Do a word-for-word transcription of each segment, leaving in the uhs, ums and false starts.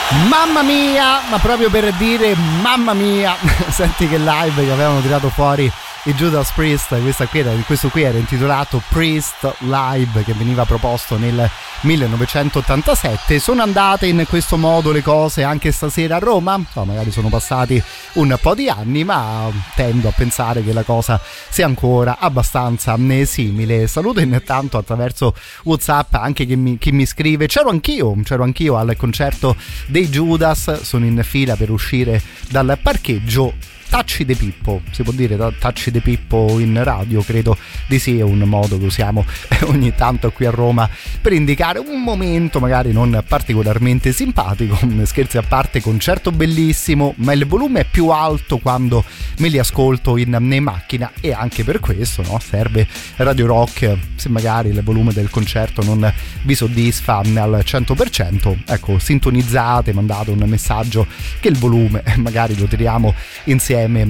Mamma mia, ma proprio per dire mamma mia. Senti che live che avevano tirato fuori i Judas Priest, questa qui era, questo qui era intitolato Priest Live, che veniva proposto nel millenovecentottantasette. Sono andate in questo modo le cose anche stasera a Roma? No, magari sono passati un po' di anni, ma tendo a pensare che la cosa sia ancora abbastanza simile. Saluto intanto attraverso WhatsApp anche chi mi, chi mi scrive: c'ero anch'io, c'ero anch'io al concerto dei Judas, sono in fila per uscire dal parcheggio. Tacci de Pippo, si può dire tacci de Pippo in radio? Credo di sì, è un modo che usiamo ogni tanto qui a Roma per indicare un momento magari non particolarmente simpatico. Scherzi a parte, concerto bellissimo, ma il volume è più alto quando me li ascolto in, in macchina, e anche per questo, no, serve Radio Rock. Se magari il volume del concerto non vi soddisfa al cento per cento, ecco, sintonizzate, mandate un messaggio che il volume magari lo tiriamo insieme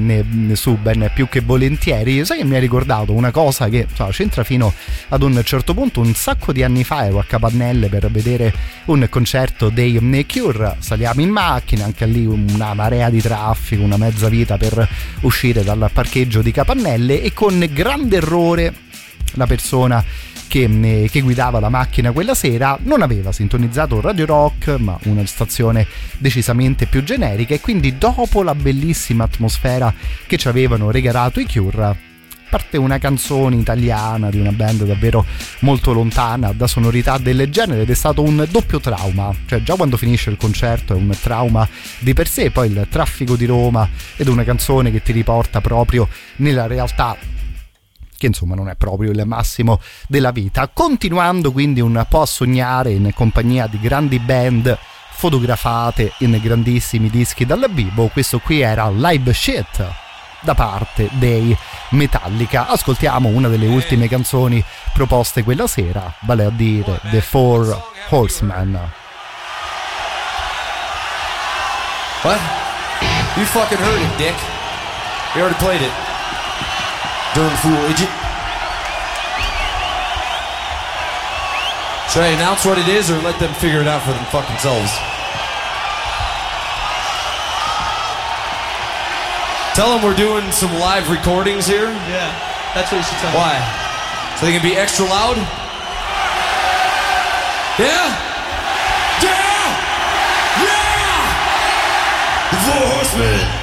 su ben più che volentieri. Sai che mi ha ricordato una cosa che, so, c'entra fino ad un certo punto. Un sacco di anni fa ero a Capannelle per vedere un concerto dei Cure, saliamo in macchina, anche lì una marea di traffico, una mezza vita per uscire dal parcheggio di Capannelle, e con grande errore la persona Che, che guidava la macchina quella sera non aveva sintonizzato Radio Rock, ma una stazione decisamente più generica, e quindi dopo la bellissima atmosfera che ci avevano regalato i Cure, parte una canzone italiana di una band davvero molto lontana da sonorità del genere, ed è stato un doppio trauma. Cioè, già quando finisce il concerto è un trauma di per sé, poi il traffico di Roma ed una canzone che ti riporta proprio nella realtà, che insomma non è proprio il massimo della vita. Continuando quindi un po' a sognare in compagnia di grandi band fotografate in grandissimi dischi dal vivo, questo qui era Live Shit da parte dei Metallica. Ascoltiamo una delle ultime canzoni proposte quella sera, vale a dire The Four Horsemen. What? You fucking heard it, dick. We already played it. Darn fool idiot. Should I announce what it is or let them figure it out for them fucking selves? Tell them we're doing some live recordings here. Yeah, that's what you should tell them. Why? So they can be extra loud? Yeah? Yeah! Yeah! The Four Horsemen!